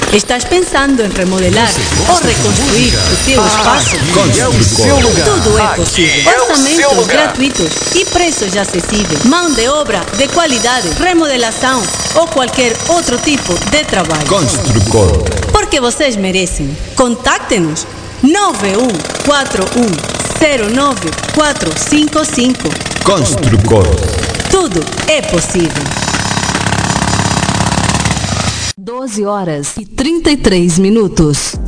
Estás pensando em remodelar ou reconstruir o teu espaço? Tudo é possível. Orçamentos gratuitos e preços acessíveis. Mão de obra de qualidade, remodelação ou qualquer outro tipo de trabalho. Construcor. Porque vocês merecem. Contacte-nos 9141094455. Construcor. Tudo é possível. 12 horas e 33 minutos.